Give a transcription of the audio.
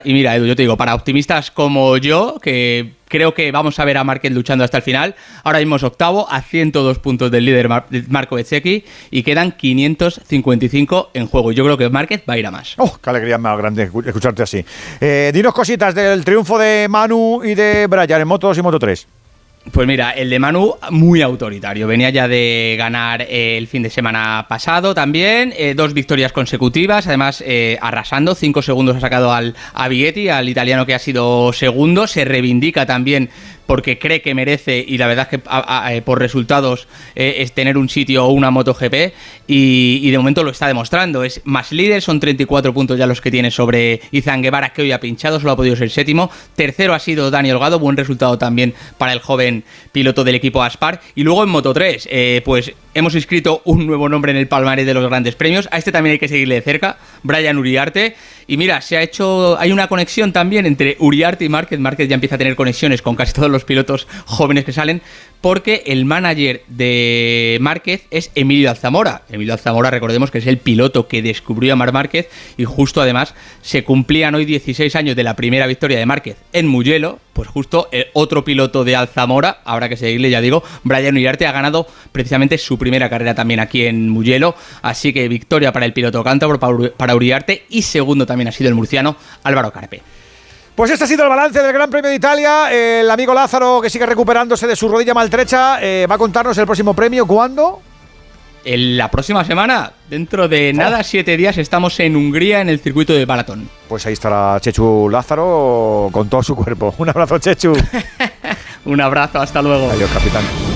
Y mira, Edu, yo te digo, para optimistas como yo, que creo que vamos a ver a Márquez luchando hasta el final, ahora mismo es octavo, a 102 puntos del líder Marco Bezzecchi, y quedan 555 en juego. Yo creo que Márquez va a ir a más. ¡Oh, qué alegría más grande escucharte así! Dinos cositas del triunfo de Manu y de Brian en Moto2 y Moto3. Pues mira, el de Manu muy autoritario, venía ya de ganar el fin de semana pasado también, 2 victorias consecutivas, además arrasando, 5 segundos ha sacado a Vietti, al italiano que ha sido segundo, se reivindica también porque cree que merece, y la verdad es que por resultados es tener un sitio o una MotoGP, y de momento lo está demostrando. Es más líder, son 34 puntos ya los que tiene sobre Izan Guevara, que hoy ha pinchado, solo ha podido ser séptimo. Tercero ha sido Dani Olgado, buen resultado también para el joven piloto del equipo Aspar. Y luego en Moto3, pues hemos inscrito un nuevo nombre en el palmarés de los grandes premios. A este también hay que seguirle de cerca, Brian Uriarte. Y mira, hay una conexión también entre Uriarte y Márquez. Márquez ya empieza a tener conexiones con casi todos los pilotos jóvenes que salen, porque el manager de Márquez es Emilio Alzamora. Emilio Alzamora, recordemos que es el piloto que descubrió a Marc Márquez, y justo además se cumplían hoy 16 años de la primera victoria de Márquez en Mugello. Pues justo el otro piloto de Alzamora, habrá que seguirle, ya digo, Brian Uriarte, ha ganado precisamente su primera carrera también aquí en Mugello, así que victoria para el piloto cántabro, para Uriarte, y segundo también ha sido el murciano Álvaro Carpe. Pues este ha sido el balance del Gran Premio de Italia. El amigo Lázaro, que sigue recuperándose de su rodilla maltrecha, va a contarnos el próximo premio. ¿Cuándo? La próxima semana, dentro de nada, 7 días, estamos en Hungría en el circuito de Balaton. Pues ahí estará Chechu Lázaro con todo su cuerpo. Un abrazo, Chechu. Un abrazo, hasta luego. Adiós, capitán.